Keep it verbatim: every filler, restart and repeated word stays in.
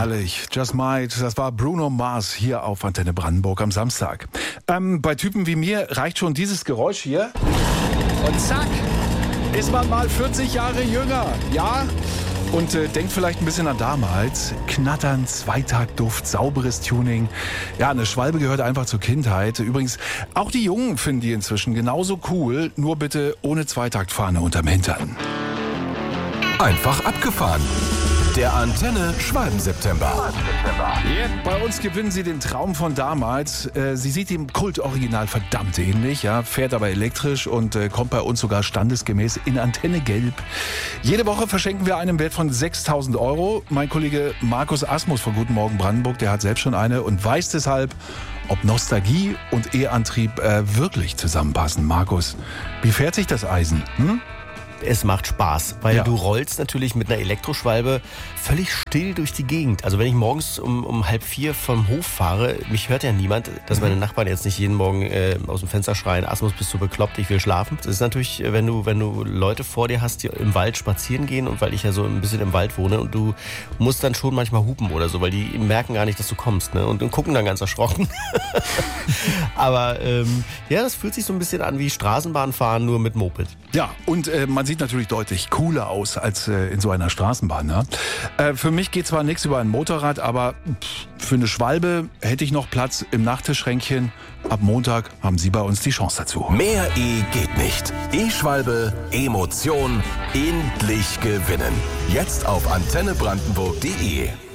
Herrlich. Just Might, das war Bruno Mars hier auf Antenne Brandenburg am Samstag. Ähm, bei Typen wie mir reicht schon dieses Geräusch hier. Und zack, ist man mal vierzig Jahre jünger. Ja? Und äh, denkt vielleicht ein bisschen an damals. Knattern, Zweitaktduft, sauberes Tuning. Ja, eine Schwalbe gehört einfach zur Kindheit. Übrigens, auch die Jungen finden die inzwischen genauso cool, nur bitte ohne Zweitaktfahne unterm Hintern. Einfach abgefahren. Der Antenne Schwalben-September. Yeah, bei uns gewinnen sie den Traum von damals. Äh, sie sieht dem Kult-Original verdammt ähnlich, ja, fährt aber elektrisch und äh, kommt bei uns sogar standesgemäß in Antenne Gelb. Jede Woche verschenken wir einen Wert von sechstausend Euro. Mein Kollege Markus Asmus von Guten Morgen Brandenburg, der hat selbst schon eine und weiß deshalb, ob Nostalgie und E-Antrieb äh, wirklich zusammenpassen. Markus, wie fährt sich das Eisen? Hm? Es macht Spaß, weil Ja. du rollst natürlich mit einer Elektroschwalbe völlig still durch die Gegend. Also wenn ich morgens um, um halb vier vom Hof fahre, mich hört ja niemand, dass meine Nachbarn jetzt nicht jeden Morgen äh, aus dem Fenster schreien, Asmus, bist du bekloppt, ich will schlafen. Das ist natürlich, wenn du, wenn du Leute vor dir hast, die im Wald spazieren gehen und weil ich ja so ein bisschen im Wald wohne und du musst dann schon manchmal hupen oder so, weil die merken gar nicht, dass du kommst, ne? Und, und gucken dann ganz erschrocken. Aber ähm, ja, das fühlt sich so ein bisschen an wie Straßenbahnfahren, nur mit Moped. Ja, und äh, man sieht natürlich deutlich cooler aus als äh, in so einer Straßenbahn. Ne? Äh, für mich geht zwar nichts über ein Motorrad, aber pff, für eine Schwalbe hätte ich noch Platz im Nachttischschränkchen. Ab Montag haben Sie bei uns die Chance dazu. Mehr E geht nicht. E-Schwalbe, Emotion, endlich gewinnen. Jetzt auf antenne brandenburg punkt de.